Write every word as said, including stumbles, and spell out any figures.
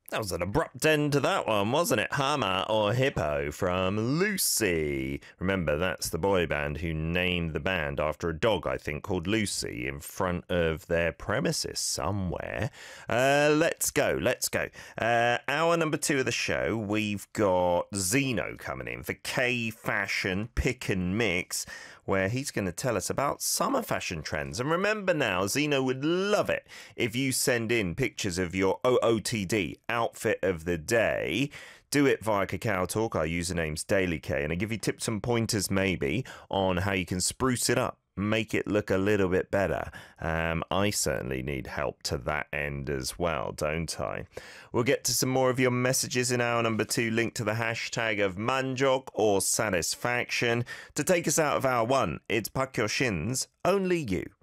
That was an abrupt end to that one, wasn't it? Hama or Hippo from Lucy. Remember, that's the boy band who named the band after a dog, I think, called Lucy, in front of their premises somewhere. Uh, let's go, let's go. Uh, hour number two of the show, we've got Zeno coming in for K Fashion Pick and Mix, where he's going to tell us about summer fashion trends. And remember now, Zeno would love it if you send in pictures of your O O T D, outfit of the day. Do it via Kakao Talk. Our username's DailyK, and I give you tips and pointers maybe on how you can spruce it up, make it look a little bit better. Um, I certainly need help to that end as well, don't I? We'll get to some more of your messages in hour number two, linked to the hashtag of Manjok or Satisfaction. To take us out of hour one, it's Pak Shin's Only You.